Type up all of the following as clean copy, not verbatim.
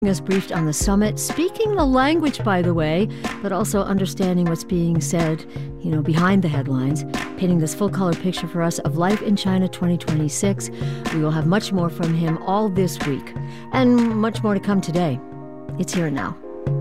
Us briefed on the summit, speaking the language, by the way, but also understanding what's being said, behind the headlines, painting this full-color picture for us of life in China 2026. We will have much more from him all this week, and much more to come today. It's Here and Now.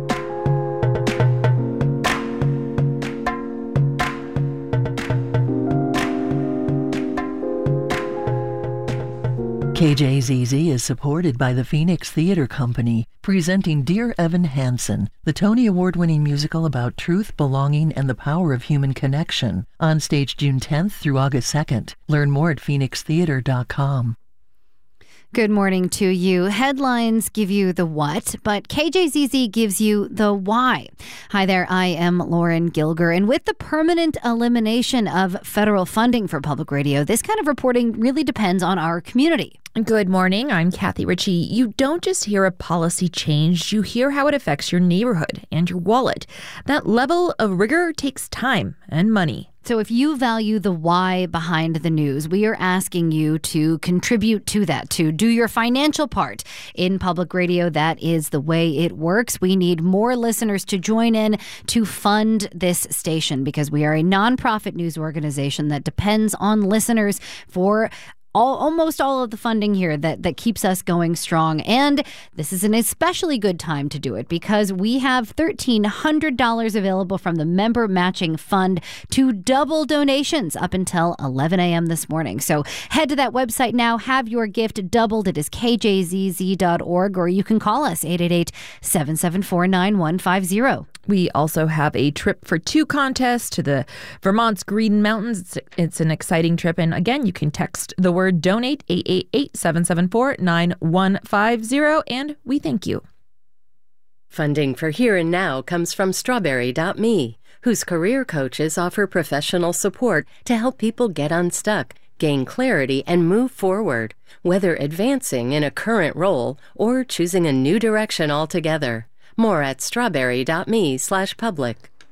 KJZZ is supported by the Phoenix Theater Company, presenting Dear Evan Hansen, the Tony Award-winning musical about truth, belonging, and the power of human connection, on stage June 10th through August 2nd. Learn more at phoenixtheater.com. Good morning to you. Headlines give you the what, but KJZZ gives you the why. Hi there, I am Lauren Gilger, and with the permanent elimination of federal funding for public radio, this kind of reporting really depends on our community. Good morning, I'm Kathy Ritchie. You don't just hear a policy change, you hear how it affects your neighborhood and your wallet. That level of rigor takes time and money. So if you value the why behind the news, we are asking you to contribute to that, to do your financial part in public radio. That is the way it works. We need more listeners to join in to fund this station because we are a nonprofit news organization that depends on listeners for almost all of the funding here that keeps us going strong. And this is an especially good time to do it because we have $1,300 available from the Member Matching Fund to double donations up until 11 a.m. this morning. So head to that website now. Have your gift doubled. It is kjzz.org, or you can call us 888-774-9150. We also have a trip for two contest to the Vermont's Green Mountains. It's an exciting trip. And again, you can text the word donate 888-774-9150. And we thank you. Funding for Here and Now comes from Strawberry.me, whose career coaches offer professional support to help people get unstuck, gain clarity, and move forward, whether advancing in a current role or choosing a new direction altogether. More at strawberry.me/public.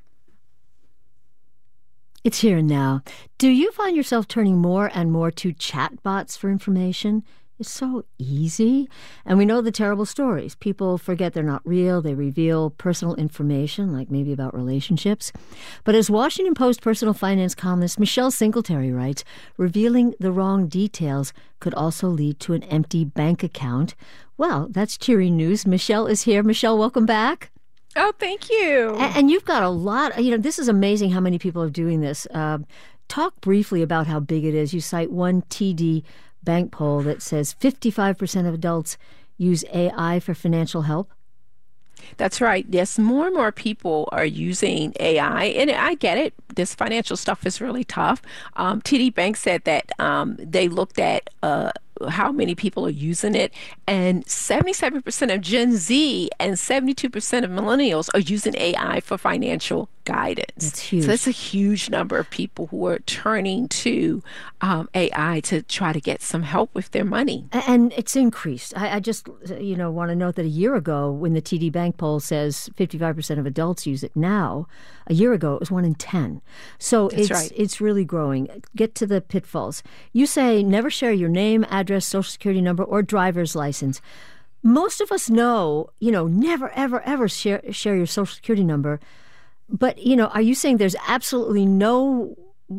It's Here and Now. Do you find yourself turning more and more to chatbots for information? It's so easy. And we know the terrible stories. People forget they're not real. They reveal personal information, like maybe about relationships. But as Washington Post personal finance columnist Michelle Singletary writes, revealing the wrong details could also lead to an empty bank account. Well, that's cheery news. Michelle is here. Michelle, welcome back. Oh, thank you. And you've got a lot. This is amazing how many people are doing this. Talk briefly about how big it is. You cite one TD Bank poll that says 55% of adults use AI for financial help. That's right. Yes, more and more people are using AI, and I get it. This financial stuff is really tough. TD Bank said that they looked at how many people are using it, and 77% of Gen Z and 72% of millennials are using AI for financial guidance. That's huge. So that's a huge number of people who are turning to AI to try to get some help with their money. And it's increased. I just, want to note that a year ago, when the TD Bank poll says 55% of adults use it now, a year ago it was 1 in 10. So it's really growing. Get to the pitfalls. You say never share your name, address, social security number, or driver's license. Most of us know, never, ever, ever share your social security number. But, are you saying there's absolutely no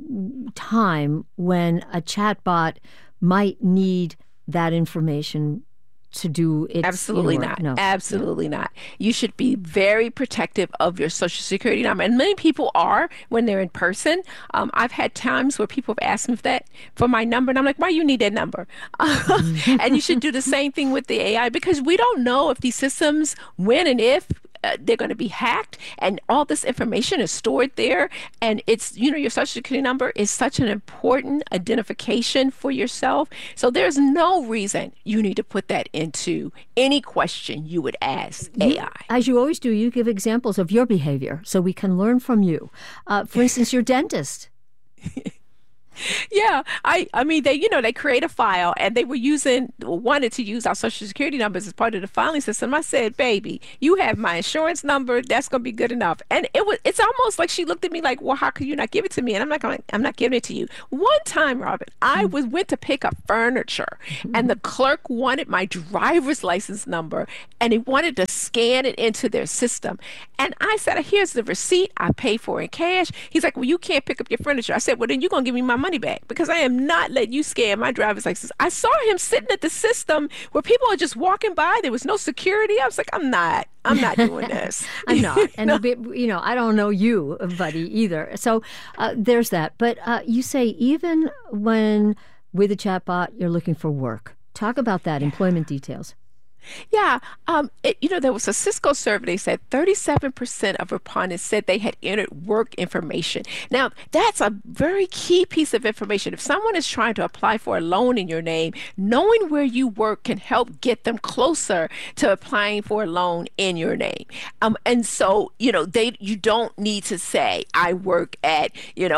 time when a chatbot might need that information to do its Absolutely not. No. Absolutely not. You should be very protective of your social security number. And many people are when they're in person. I've had times where people have asked me for my number, and I'm like, why you need that number? And you should do the same thing with the AI, because we don't know if these systems, when and if they're going to be hacked, and all this information is stored there. And it's, your social security number is such an important identification for yourself. So there's no reason you need to put that into any question you would ask AI. As you always do, you give examples of your behavior so we can learn from you. For instance, your dentist. Yeah, I mean, they create a file, and they wanted to use our social security numbers as part of the filing system. I said, baby, you have my insurance number. That's going to be good enough. And it's almost like she looked at me like, well, how could you not give it to me? And I'm not giving it to you. One time, Robin, I went to pick up furniture, and the clerk wanted my driver's license number, and he wanted to scan it into their system. And I said, here's the receipt. I pay for it in cash. He's like, well, you can't pick up your furniture. I said, well, then you're going to give me my money back, because I am not letting you scan my driver's license. I saw him sitting at the system where people are just walking by. There was no security. I was like, I'm not doing this. I'm not. And, I don't know you, buddy, either. So there's that. But you say even when with a chatbot, you're looking for work. Talk about that, employment details. Yeah. There was a Cisco survey that said 37% of respondents said they had entered work information. Now, that's a very key piece of information. If someone is trying to apply for a loan in your name, knowing where you work can help get them closer to applying for a loan in your name. And so, you don't need to say, I work at,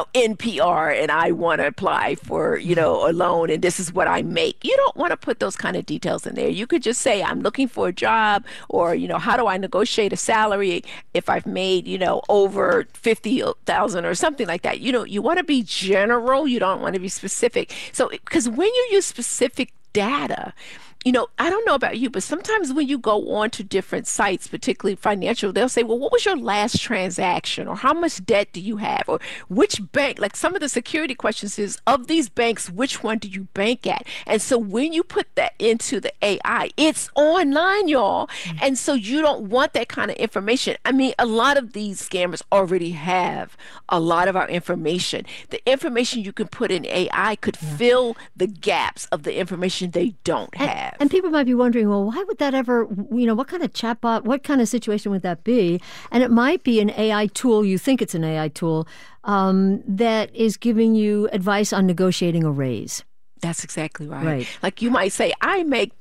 NPR and I want to apply for, a loan and this is what I make. You don't want to put those kind of details in there. You could just say, I'm looking for a job, or, how do I negotiate a salary if I've made, over 50,000 or something like that. You want to be general. You don't want to be specific. So, because when you use specific data, I don't know about you, but sometimes when you go on to different sites, particularly financial, they'll say, well, what was your last transaction? Or how much debt do you have? Or which bank? Like some of the security questions is, of these banks, which one do you bank at? And so when you put that into the AI, it's online, y'all. And so you don't want that kind of information. I mean, a lot of these scammers already have a lot of our information. The information you can put in AI could fill the gaps of the information they don't have. And people might be wondering, well, why would that ever, what kind of chatbot, what kind of situation would that be? And it might be an AI tool, you think it's an AI tool, that is giving you advice on negotiating a raise. That's exactly right. Like you might say, I make,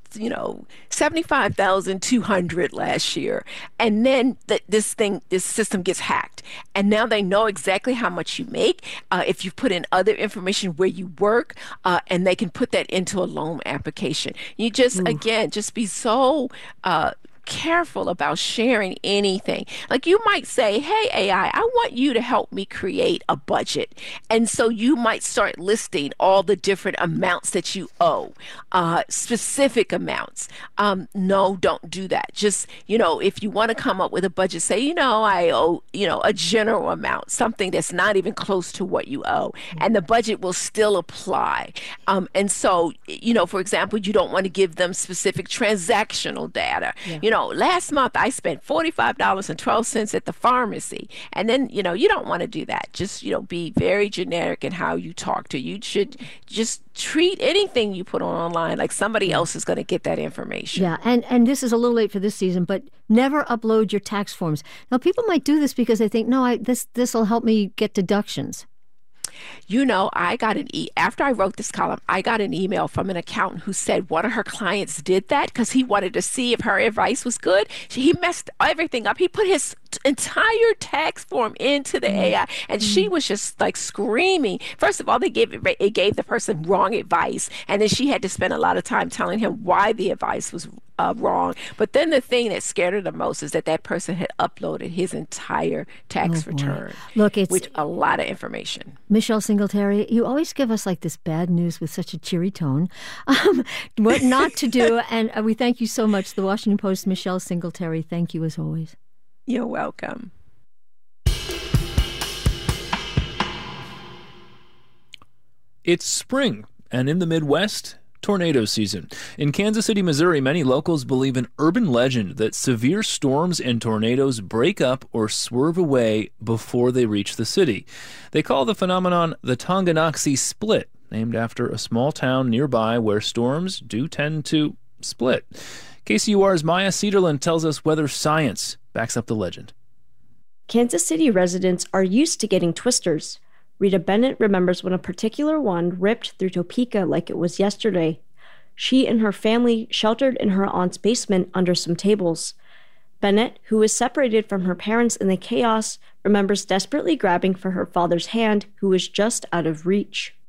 $75,200 last year. And then this system gets hacked. And now they know exactly how much you make. If you put in other information where you work, and they can put that into a loan application. You just be so careful about sharing anything. Like you might say, hey, AI, I want you to help me create a budget. And so you might start listing all the different amounts that you owe, specific amounts. No, don't do that. Just, if you want to come up with a budget, say, I owe, a general amount, something that's not even close to what you owe. And the budget will still apply. And so, for example, you don't want to give them specific transactional data. Yeah. Last month I spent $45.12 at the pharmacy. And then, you don't want to do that. Just, be very generic in how you talk to you. You should just treat anything you put online like somebody else is going to get that information. Yeah, and this is a little late for this season, but never upload your tax forms. Now, people might do this because they think, no, this will help me get deductions. I got after I wrote this column, I got an email from an accountant who said one of her clients did that because he wanted to see if her advice was good. He messed everything up. He put his entire tax form into the AI, and she was just like screaming. First of all, it gave the person wrong advice, and then she had to spend a lot of time telling him why the advice was wrong. But then the thing that scared her the most is that person had uploaded his entire tax return. Look, it's with a lot of information. Michelle Singletary, you always give us like this bad news with such a cheery tone. What not to do, and we thank you so much. The Washington Post, Michelle Singletary, thank you as always. You're welcome. It's spring, and in the Midwest, tornado season. In Kansas City, Missouri, many locals believe an urban legend that severe storms and tornadoes break up or swerve away before they reach the city. They call the phenomenon the Tonganoxie Split, named after a small town nearby where storms do tend to split. KCUR's Maya Cederland tells us whether science backs up the legend. Kansas City residents are used to getting twisters. Rita Bennett remembers when a particular one ripped through Topeka like it was yesterday. She and her family sheltered in her aunt's basement under some tables. Bennett, who was separated from her parents in the chaos, remembers desperately grabbing for her father's hand, who was just out of reach.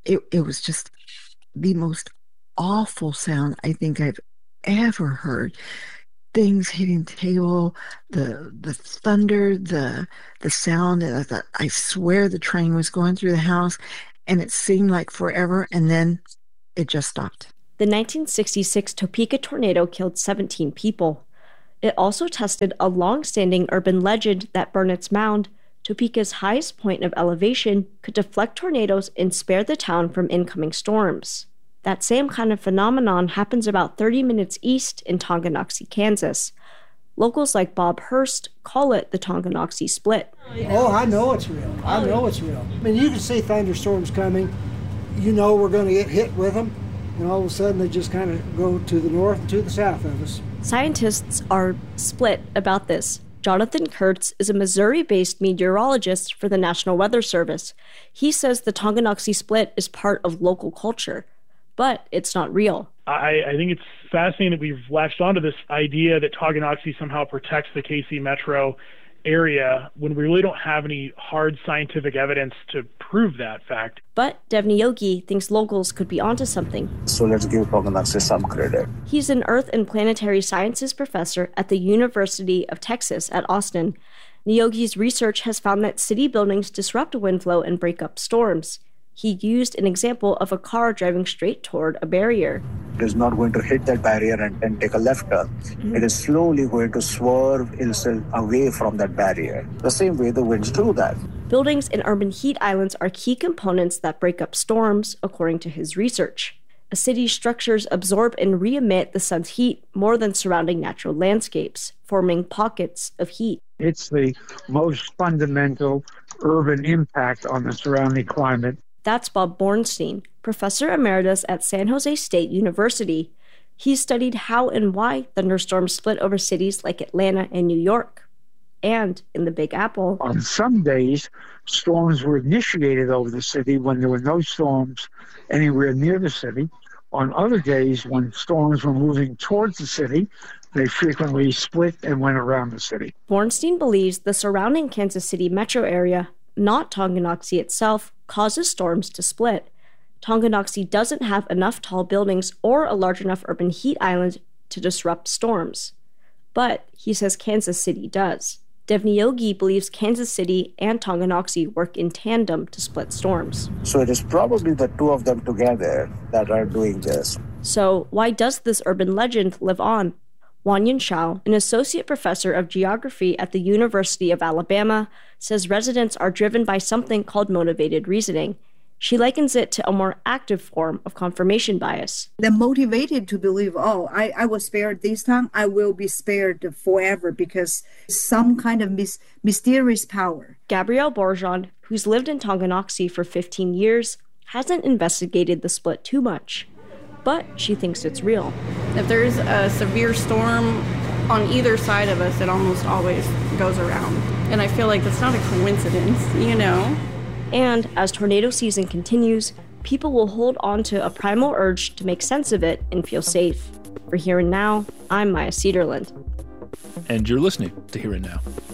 it was just the most awful sound I think I've ever heard. Things hitting the table, the thunder, the sound, and I thought, I swear the train was going through the house, and it seemed like forever, and then it just stopped. The 1966 Topeka tornado killed 17 people. It also tested a long-standing urban legend that Burnett's Mound, Topeka's highest point of elevation, could deflect tornadoes and spare the town from incoming storms. That same kind of phenomenon happens about 30 minutes east in Tonganoxie, Kansas. Locals like Bob Hurst call it the Tonganoxie Split. Oh, I know it's real. I know it's real. I mean, you can see thunderstorms coming. You know we're going to get hit with them. And all of a sudden, they just kind of go to the north and to the south of us. Scientists are split about this. Jonathan Kurtz is a Missouri-based meteorologist for the National Weather Service. He says the Tonganoxie Split is part of local culture, but it's not real. I think it's fascinating that we've latched onto this idea that Tonganoxie somehow protects the KC metro area when we really don't have any hard scientific evidence to prove that fact. But Devni Yogi thinks locals could be onto something. So let's give Tonganoxie some credit. He's an Earth and Planetary Sciences professor at the University of Texas at Austin. Niyogi's research has found that city buildings disrupt wind flow and break up storms. He used an example of a car driving straight toward a barrier. It is not going to hit that barrier and take a left turn. Mm-hmm. It is slowly going to swerve itself away from that barrier. The same way the winds do that. Buildings and urban heat islands are key components that break up storms, according to his research. A city's structures absorb and re-emit the sun's heat more than surrounding natural landscapes, forming pockets of heat. It's the most fundamental urban impact on the surrounding climate. That's Bob Bornstein, professor emeritus at San Jose State University. He studied how and why thunderstorms split over cities like Atlanta and New York, and in the Big Apple. On some days, storms were initiated over the city when there were no storms anywhere near the city. On other days, when storms were moving towards the city, they frequently split and went around the city. Bornstein believes the surrounding Kansas City metro area, not Tonganoxie itself, causes storms to split. Tonganoxie doesn't have enough tall buildings or a large enough urban heat island to disrupt storms. But he says Kansas City does. Devni Yogi believes Kansas City and Tonganoxie work in tandem to split storms. So it is probably the two of them together that are doing this. So why does this urban legend live on? Wanyan Shao, an associate professor of geography at the University of Alabama, says residents are driven by something called motivated reasoning. She likens it to a more active form of confirmation bias. They're motivated to believe, I was spared this time, I will be spared forever because some kind of mysterious power. Gabrielle Bourgeon, who's lived in Tonganoxie for 15 years, hasn't investigated the split too much, but she thinks it's real. If there's a severe storm on either side of us, it almost always goes around. And I feel like that's not a coincidence, you know? And as tornado season continues, people will hold on to a primal urge to make sense of it and feel safe. For Here and Now, I'm Maya Cederland. And you're listening to Here and Now.